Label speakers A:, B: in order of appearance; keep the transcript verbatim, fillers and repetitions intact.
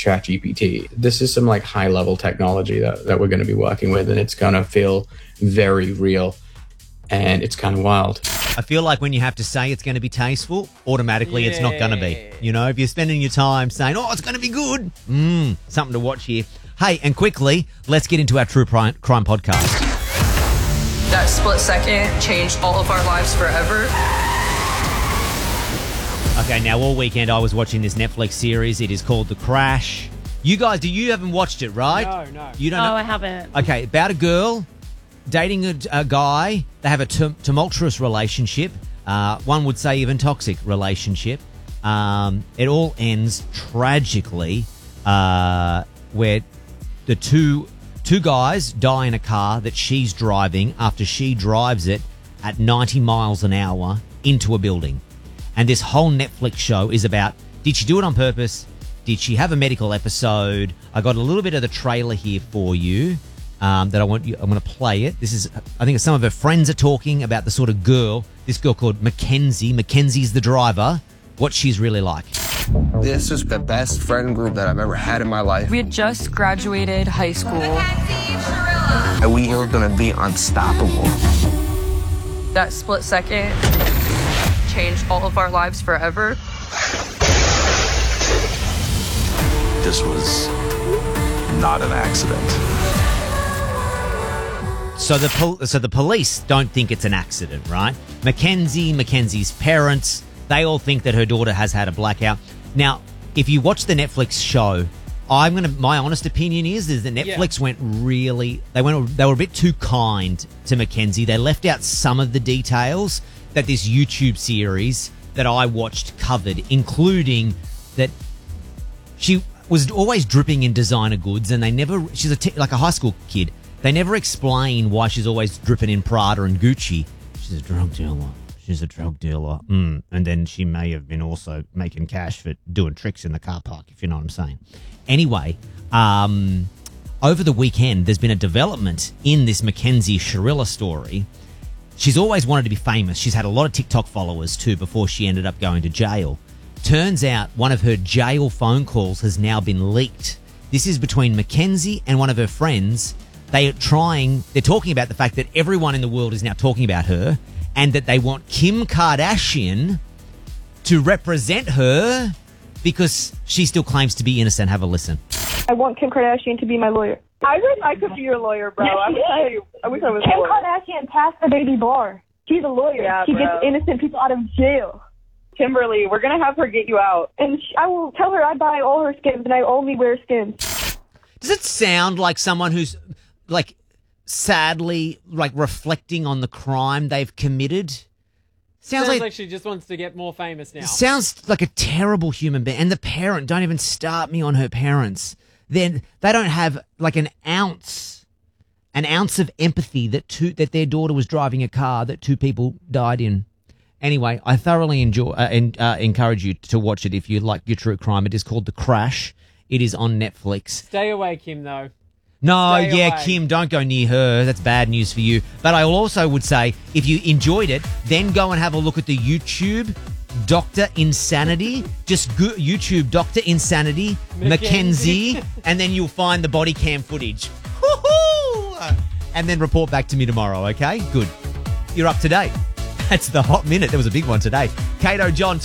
A: ChatGPT. This is some like high level technology that, that we're going to be working with, and it's going to feel very real, and it's kind of wild.
B: I feel like when you have to say it's going to be tasteful, automatically yeah. it's not going to be. You know, if you're spending your time saying, oh, it's going to be good, mm, something to watch here. Hey, and quickly, let's get into our True Crime podcast.
C: That split second changed all of our lives forever.
B: Okay, now all weekend I was watching this Netflix series. It is called The Crash. You guys, do you haven't watched it, right?
D: No, no.
B: You don't
E: Oh,
B: know?
E: I haven't.
B: Okay, about a girl dating a, a guy. They have a tum- tumultuous relationship. Uh, one would say even toxic relationship. Um, it all ends tragically uh, where the two two guys die in a car that she's driving after she drives it at ninety miles an hour into a building. And this whole Netflix show is about, did she do it on purpose? Did she have a medical episode? I got a little bit of the trailer here for you um, that I want you. I'm going to play it. This is, I think some of her friends are talking about the sort of girl, this girl called Mackenzie. Mackenzie's the driver, what she's really like.
F: This is the best friend group that I've ever had in my life.
C: We had just graduated high school.
F: And we are going to be unstoppable.
C: That split second changed all of our lives forever.
G: This was not an accident.
B: So the pol- so the police don't think it's an accident, right? Mackenzie, Mackenzie's parents, they all think that her daughter has had a blackout. Now, if you watch the Netflix show, I'm gonna. My honest opinion is is that Netflix yeah. went really. They went. They were a bit too kind to Mackenzie. They left out some of the details that this YouTube series that I watched covered, including that she was always dripping in designer goods, and they never. She's a t- like a high school kid. They never explain why she's always dripping in Prada and Gucci. She's a drug dealer. She's a drug dealer. Mm. And then she may have been also making cash for doing tricks in the car park, if you know what I'm saying. Anyway, um, over the weekend, there's been a development in this Mackenzie Sharilla story. She's always wanted to be famous. She's had a lot of TikTok followers too before she ended up going to jail. Turns out one of her jail phone calls has now been leaked. This is between Mackenzie and one of her friends. They are trying, they're talking about the fact that everyone in the world is now talking about her, and that they want Kim Kardashian to represent her because she still claims to be innocent. Have a listen.
H: I want Kim Kardashian to be my lawyer.
I: I wish I could be your lawyer, bro. I'm telling you, I wish I was.
H: Kim
I: a lawyer.
H: Kardashian passed the baby bar. She's a lawyer.
I: Yeah,
H: she
I: bro.
H: gets innocent people out of jail.
I: Kimberly, we're gonna have her get you out,
H: and sh- I will tell her I buy all her skins and I only wear skins.
B: Does it sound like someone who's like sadly like reflecting on the crime they've committed?
D: Sounds,
B: Sounds
D: like,
B: like
D: she just wants to get more famous now.
B: Sounds like a terrible human being. And the parent, don't even start me on her parents. Then they don't have like an ounce, an ounce of empathy that two that their daughter was driving a car that two people died in. Anyway, I thoroughly enjoy uh, and uh, encourage you to watch it if you like your true crime. It is called The Crash. It is on Netflix.
D: Stay away, Kim, though.
B: No,
D: Stay
B: yeah,
D: away.
B: Kim, don't go near her. That's bad news for you. But I also would say, if you enjoyed it, then go and have a look at the YouTube Doctor Insanity. Just go- YouTube Doctor Insanity, Mackenzie, and then you'll find the body cam footage. Woo-hoo! And then report back to me tomorrow, okay? Good. You're up to date. That's the hot minute. There was a big one today. Kato, John.